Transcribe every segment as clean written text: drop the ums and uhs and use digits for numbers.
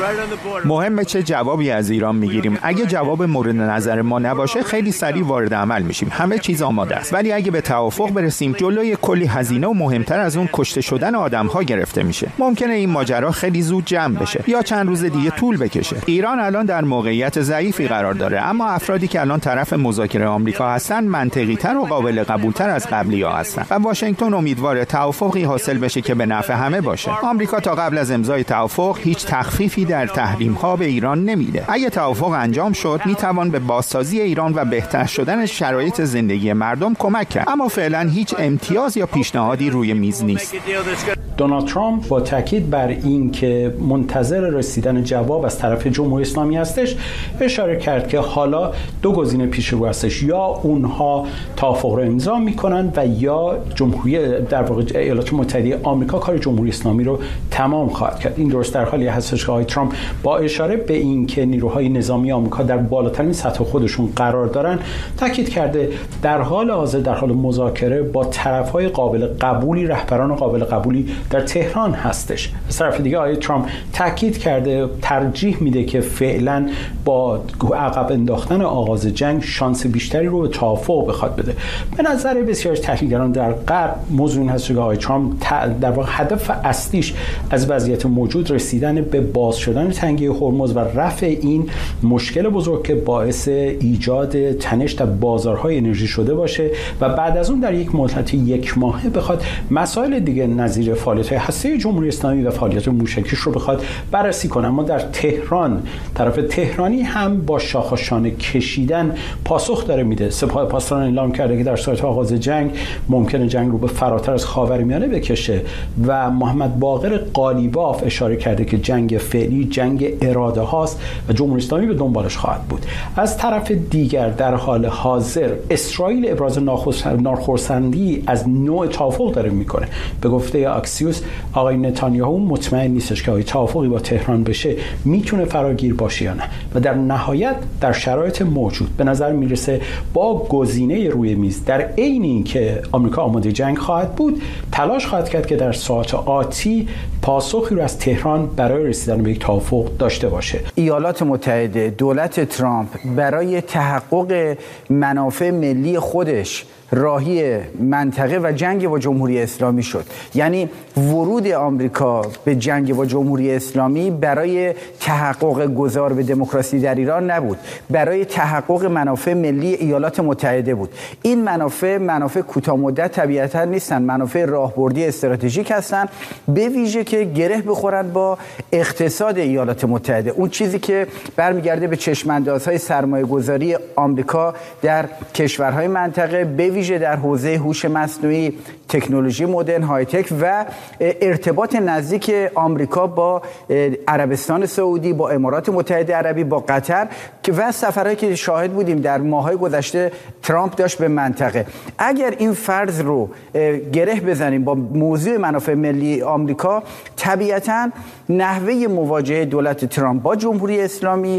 مهمه چه جوابی از ایران میگیریم. اگه جواب مورد نظر ما نباشه خیلی سریع وارد عمل میشیم. همه چیز آماده است. ولی اگه به توافق برسیم جلوی کلی هزینه و مهمتر از اون کشته شدن آدم‌ها گرفته میشه. ممکنه این ماجرا خیلی زود جمع بشه یا چند روز دیگه طول بکشه. ایران الان در موقعیت ضعیفی قرار داره، اما افرادی که الان طرف مذاکره آمریکا هستن منطقی‌تر و قابل قبول‌تر از قبلی‌ها هستن و واشنگتن امیدواره توافقی حاصل بشه که به نفع همه باشه. آمریکا تا قبل از امضای توافق هیچ تخفیفی در تحریم‌ها به ایران نمیده. اگه توافق انجام شد میتوان به بازسازی ایران و بهتر شدن شرایط زندگی مردم کمک کرد، اما فعلا هیچ امتیاز یا پیشنهادی روی میز نیست. دونالد ترامپ با تاکید بر این که منتظر رسیدن جواب از طرف جمهوری اسلامی هستش اشاره کرد که حالا دو گزینه پیش رو هستش، یا اونها توافق رو امضا میکنن و یا جمهوری در واقع ایالات متحده آمریکا کار جمهوری اسلامی رو تمام خواهد کرد. این درست در حالی هستش که آقای ترامپ با اشاره به این که نیروهای نظامی آمریکا در بالاترین سطح خودشون قرار دارن تاکید کرده در حال حاضر در حال مذاکره با طرف‌های قابل قبولی، رهبران قابل قبولی در تهران هستش. از طرف دیگه آقای ترامپ تاکید کرده ترجیح میده که فعلا با عقب انداختن آغاز جنگ شانس بیشتری رو به توافق بخواد بده. به نظر بسیاری از تحلیلگران در غرب موضوع این هست که آقای ترامپ در واقع هدف اصلیش از وضعیت موجود رسیدن به باز شدن تنگه هرمز و رفع این مشکل بزرگ که باعث ایجاد تنش در بازارهای انرژی شده باشه و بعد از اون در یک مدت یک ماهه بخواد مسائل دیگه نظیر فعالیت‌های هسته جمهوری اسلامی و فعالیت موشکیش رو بخواد بررسی کنه. اما در تهران طرف تهرانی هم با شاخ و شانه کشیدن پاسخ داره میده. سپاه پاسداران اعلام کرده که در صورت آغاز جنگ ممکنه جنگ رو به فراتر از خاورمیانه بکشه و محمد باقر قالیباف اشاره کرده که جنگ فعلی جنگ اراده هاست و جمهوری اسلامی به دنبالش خواهد بود. از طرف دیگر در حال حاضر اسرائیل ابراز ناخرسندی از نوع توافق داره میکنه. به گفته اکسیوس آقای نتانیاهو مطمئن نیستش که توافقی با تهران بشه میتونه فراگیر باشه یا نه و در نهایت در شرایط موجود به نظر میرسه با گزینه روی میز در عین اینکه آمریکا آماده جنگ خواهد بود تلاش خواهد کرد که در ساعات آتی پاسخی رو از تهران برای رسیدن به یک توافق داشته باشه. ایالات متحده، دولت ترامپ برای تحقق منافع ملی خودش راهی منطقه و جنگ با جمهوری اسلامی شد. یعنی ورود آمریکا به جنگ با جمهوری اسلامی برای تحقق گذار به دموکراسی در ایران نبود، برای تحقق منافع ملی ایالات متحده بود. این منافع کوتاه مدت طبیعتا نیستن، منافع راهبردی استراتژیک هستن، به ویژه که گره بخورن با اقتصاد ایالات متحده. اون چیزی که برمیگرده به چشم‌اندازهای سرمایه‌گذاری آمریکا در کشورهای منطقه، به ویژه در حوزه هوش مصنوعی، تکنولوژی مدرن، های تک و ارتباط نزدیک آمریکا با عربستان سعودی، با امارات متحده عربی، با قطر و سفرهایی که شاهد بودیم در ماه‌های گذشته ترامپ داشت به منطقه. اگر این فرض رو گره بزنیم با موضوع منافع ملی آمریکا، طبیعتاً نحوه مواجهه دولت ترامپ با جمهوری اسلامی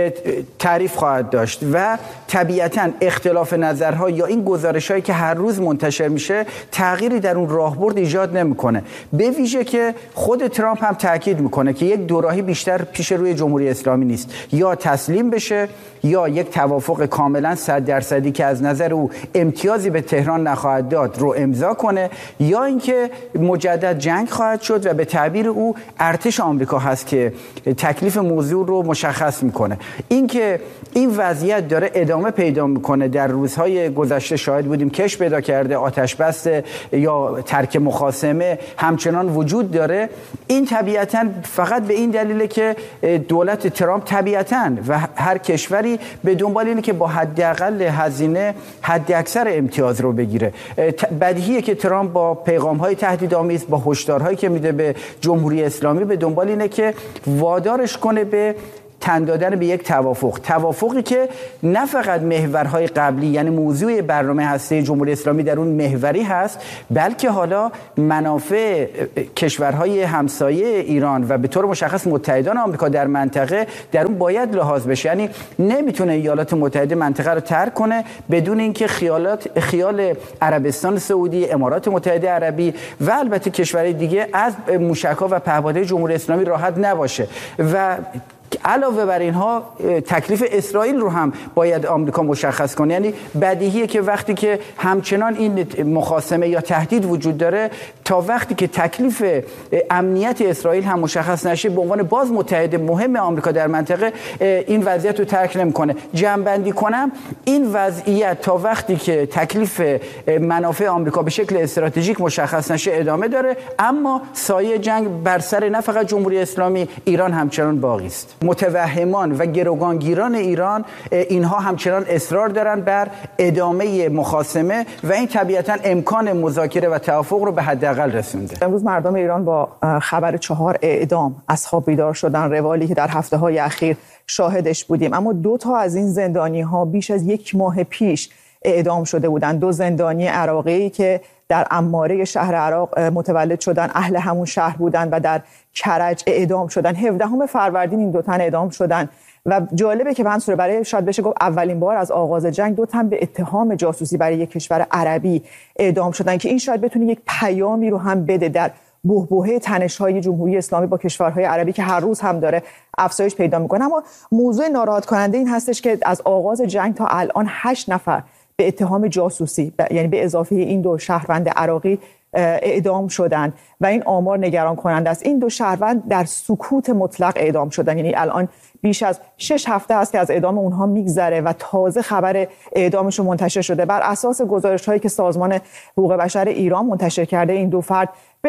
تعریف خواهد داشت و طبیعتاً اختلاف نظرها یا این گزارش‌هایی که هر روز منتشر میشه تغییری در اون راهبرد ایجاد نمیکنه. به ویژه که خود ترامپ هم تاکید میکنه که یک دوراهی بیشتر پیش روی جمهوری اسلامی نیست، یا تسلیم بشه یا یک توافق کاملا 100% که از نظر او امتیازی به تهران نخواهد داد رو امضا کنه، یا اینکه مجدد جنگ خواهد شد و به تعبیر او ارتش آمریکا هست که تکلیف موضوع رو مشخص میکنه. اینکه این وضعیت داره ادامه پیدا میکنه، در روزهای گذشته شاهد بودیم کش پیدا کرده، آتش بس یا ترک مخاصمه همچنان وجود داره. این طبیعتاً فقط به این دلیله که دولت ترامپ طبیعتاً و هر کشوری به دنبال اینه که با حداقل هزینه حد اکثر امتیاز رو بگیره. بدیهیه که ترامپ با پیغام‌های تهدیدآمیز، با هشدارهایی که میده به جمهوری اسلامی، به دنبال اینه که وادارش کنه به تن دادن به یک توافقی که نه فقط محورهای قبلی یعنی موضوع برنامه هسته جمهوری اسلامی در اون محوری هست، بلکه حالا منافع کشورهای همسایه ایران و به طور مشخص متحدان آمریکا در منطقه در اون باید لحاظ بشه. یعنی نمیتونه ایالات متحده منطقه رو ترک کنه بدون اینکه خیال عربستان سعودی، امارات متحده عربی و البته کشورهای دیگه از موشک‌ها و پهپادهای جمهوری اسلامی راحت نباشه. و علاوه بر اینها تکلیف اسرائیل رو هم باید آمریکا مشخص کنه. یعنی بدیهیه که وقتی که همچنان این مخاصمه یا تهدید وجود داره، تا وقتی که تکلیف امنیت اسرائیل هم مشخص نشه به عنوان باز متحد مهم آمریکا در منطقه این وضعیت رو ترک نمی‌کنه. جمع‌بندی کنم، این وضعیت تا وقتی که تکلیف منافع آمریکا به شکل استراتژیک مشخص نشه ادامه داره، اما سایه جنگ بر سر نه فقط جمهوری اسلامی، ایران همچنان باقی است. متوهمان و گروگانگیران ایران اینها همچنان اصرار دارن بر ادامه مخاصمه و این طبیعتاً امکان مذاکره و توافق رو به حداقل رسونده. امروز مردم ایران با خبر 4 اعدام از خواب بیدار شدن، روالی که در هفته‌های اخیر شاهدش بودیم. اما 2 تا از این زندانی‌ها بیش از 1 ماه پیش اعدام شده بودند. 2 زندانی عراقی که در عماره شهر عراق متولد شدن، اهل همون شهر بودن و در کرج اعدام شدن. 17 فروردین این 2 تن اعدام شدن و جالبه که منصور برای شاید بشه گفت اولین بار از آغاز جنگ 2 تن به اتهام جاسوسی برای یک کشور عربی اعدام شدن که این شاید بتونه یک پیامی رو هم بده در بحبوحه تنش‌های جمهوری اسلامی با کشورهای عربی که هر روز هم داره افزایش پیدا می‌کنه. اما موضوع ناراحت کننده این هستش که از آغاز جنگ تا الان 8 نفر به اتهام جاسوسی یعنی به اضافه این 2 شهروند عراقی اعدام شدند و این آمار نگران کننده است. این 2 شهروند در سکوت مطلق اعدام شدند. یعنی الان بیش از 6 هفته است که از اعدام اونها میگذره و تازه خبر اعدامشون منتشر شده. بر اساس گزارش‌هایی که سازمان حقوق بشر ایران منتشر کرده، این 2 فرد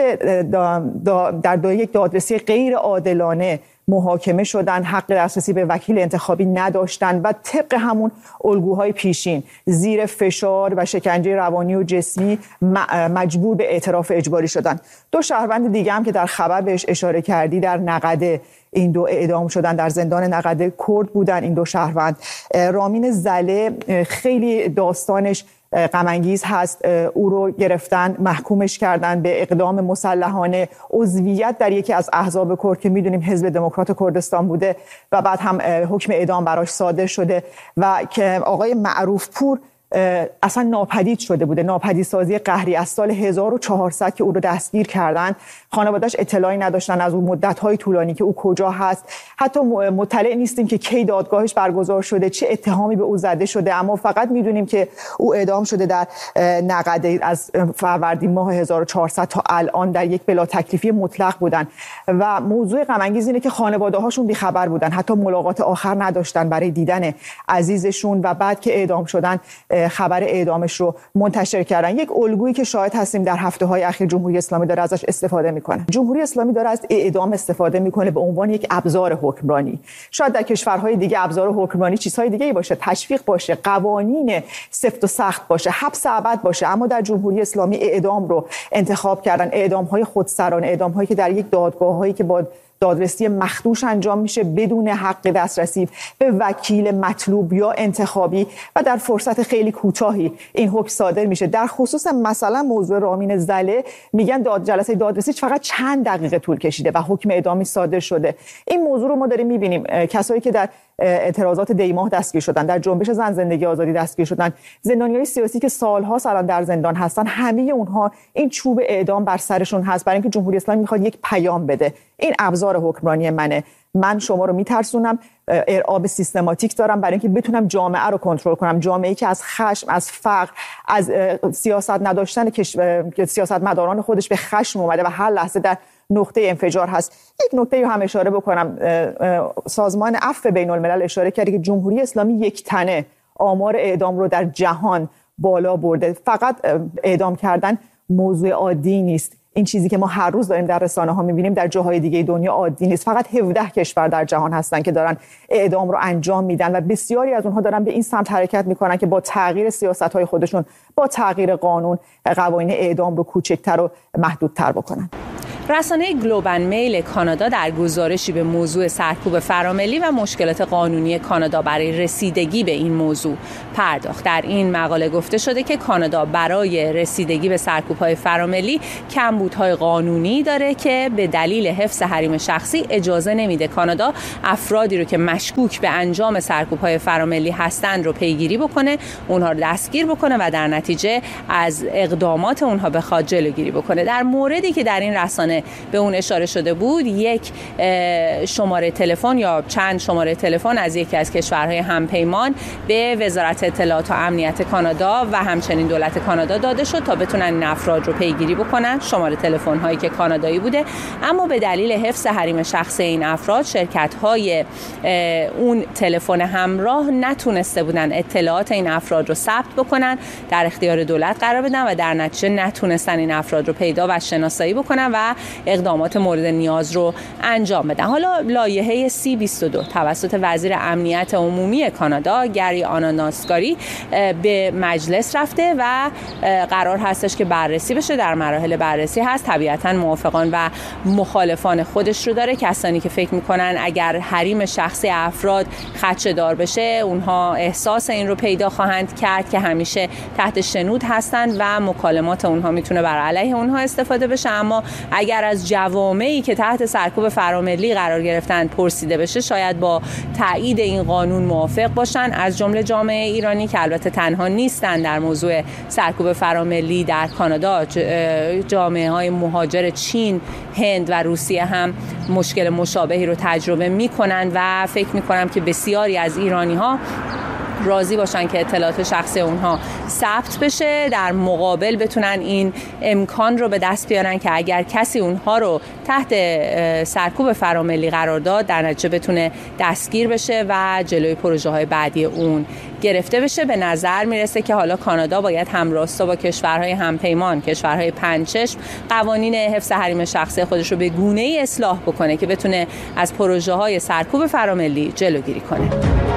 در یک دادرسی غیر عادلانه محاکمه شدن، حق دسترسی به وکیل انتخابی نداشتن و طبق همون الگوهای پیشین زیر فشار و شکنجه روانی و جسمی مجبور به اعتراف اجباری شدن. 2 شهروند دیگه هم که در خبر بهش اشاره کردی در نقده این 2 اعدام شدن، در زندان نقده کرد بودن. این 2 شهروند، رامین زله خیلی داستانش غم انگیز هست. او رو گرفتن، محکومش کردن به اقدام مسلحانه، عضویت در یکی از احزاب کرد که میدونیم حزب دموکرات کردستان بوده و بعد هم حکم اعدام براش صادر شده و که آقای معروف پور اصلا ناپدید شده بوده. ناپدیدسازی قهری از سال 1400 که او رو دستگیر کردن، خانواده‌اش اطلاعی نداشتن از اون مدت‌های طولانی که او کجا هست. حتی مطلع نیستیم که کی دادگاهش برگزار شده، چه اتهامی به او زده شده، اما فقط میدونیم که او اعدام شده در نقده. از فروردین ماه 1400 تا الان در یک بلا تکلیفی مطلق بودن و موضوع غم انگیز اینه که خانواده‌هاشون بی‌خبر بودن، حتی ملاقات آخر نداشتن برای دیدن عزیزشون و بعد که اعدام شدن خبر اعدامش رو منتشر کردن. یک الگویی که شاهد هستیم در هفته‌های اخیر جمهوری اسلامی داره ازش استفاده میکنه. جمهوری اسلامی داره از اعدام استفاده میکنه به عنوان یک ابزار حکمرانی. شاید در کشورهای دیگه ابزار حکمرانی چیزهای دیگه‌ای باشه، تشویق باشه، قوانین سفت و سخت باشه، حبس ابد باشه، اما در جمهوری اسلامی اعدام رو انتخاب کردن. اعدام‌های خودسرانه، اعدام‌هایی که در یک دادگاه‌هایی که با دادرسی مخدوش انجام میشه بدون حق دسترسی به وکیل مطلوب یا انتخابی و در فرصت خیلی کوتاهی این حکم صادر میشه. در خصوص مثلا موضوع رامین زله میگن جلسه دادرسی فقط چند دقیقه طول کشیده و حکم اعدامی صادر شده. این موضوع رو ما داریم میبینیم. کسایی که در اعتراضات دیماه دستگیر شدن، در جنبش زن زندگی آزادی دستگیر شدن، زندانیای سیاسی که سالها الان در زندان هستن، همه اونها این چوب اعدام بر سرشون هست برای اینکه جمهوری اسلامی میخواد یک پیام بده. این ابزار حکمرانی منه، من شما رو میترسونم، ارعاب سیستماتیک دارم برای اینکه بتونم جامعه رو کنترل کنم، جامعه‌ای که از خشم، از فقر، از سیاست نداشتن سیاستمداران خودش به خشم اومده و هر لحظه در نقطه انفجار هست. یک نکته رو هم اشاره بکنم، سازمان عفو بین الملل اشاره کرده که جمهوری اسلامی یک تنه آمار اعدام رو در جهان بالا برده. فقط اعدام کردن موضوع عادی نیست. این چیزی که ما هر روز داریم در رسانه‌ها می‌بینیم در جاهای دیگه دنیا عادی نیست. فقط 17 کشور در جهان هستن که دارن اعدام رو انجام میدن و بسیاری از اونها دارن به این سمت حرکت میکنن که با تغییر سیاست‌های خودشون، با تغییر قانون، قوانین اعدام رو کوچکتر و محدودتر بکنن. رسانه گلوبال میل کانادا در گزارشی به موضوع سرکوب فراملی و مشکلات قانونی کانادا برای رسیدگی به این موضوع پرداخت. در این مقاله گفته شده که کانادا برای رسیدگی به سرکوب‌های فراملی کمبودهای قانونی داره که به دلیل حفظ حریم شخصی اجازه نمیده کانادا افرادی رو که مشکوک به انجام سرکوب‌های فراملی هستند رو پیگیری بکنه، اونها رو دستگیر بکنه و در نتیجه از اقدامات اونها بخواد جلوگیری بکنه. در موردی که در این رسانه به اون اشاره شده بود، یک شماره تلفن یا چند شماره تلفن از یکی از کشورهای همپیمان به وزارت اطلاعات و امنیت کانادا و همچنین دولت کانادا داده شد تا بتونن این افراد رو پیگیری بکنن، شماره تلفن هایی که کانادایی بوده. اما به دلیل حفظ حریم شخصی این افراد، شرکت های اون تلفن همراه نتونسته بودن اطلاعات این افراد رو ثبت بکنن، در اختیار دولت قرار بدن و در نتیجه نتونستن این افراد رو پیدا و شناسایی بکنن و اقدامات مورد نیاز رو انجام بدن. حالا لایحه C-22 توسط وزیر امنیت عمومی کانادا گری آناناسکاری به مجلس رفته و قرار هستش که بررسی بشه. در مراحل بررسی هست. طبیعتاً موافقان و مخالفان خودش رو داره. کسانی که فکر میکنن اگر حریم شخصی افراد خدشه‌دار بشه، اونها احساس این رو پیدا خواهند کرد که همیشه تحت شنود هستند و مکالمات اونها میتونه بر علیه اونها استفاده بشه. اما اگر از جوامعی که تحت سرکوب فراملی قرار گرفتن پرسیده بشه، شاید با تایید این قانون موافق باشن، از جمله جامعه ایرانی که البته تنها نیستن در موضوع سرکوب فراملی در کانادا. جامعه های مهاجر چین، هند و روسیه هم مشکل مشابهی رو تجربه میکنن و فکر میکنم که بسیاری از ایرانی ها راضی باشن که اطلاعات شخصی اونها ثبت بشه، در مقابل بتونن این امکان رو به دست بیارن که اگر کسی اونها رو تحت سرکوب فراملی قرار داد، در نتیجه بتونه دستگیر بشه و جلوی پروژه های بعدی اون گرفته بشه. به نظر میرسه که حالا کانادا باید همراستا با کشورهای همپیمان، کشورهای پنجچشم، قوانین حفظ حریم شخصی خودش رو به گونه‌ای اصلاح بکنه که بتونه از پروژه های سرکوب فراملی جلوگیری کنه.